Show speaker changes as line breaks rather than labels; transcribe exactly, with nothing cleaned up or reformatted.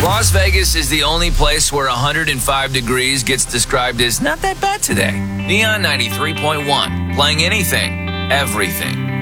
Las Vegas is the only place where one hundred five degrees gets described as not that bad today. Neon ninety-three point one, playing anything, everything.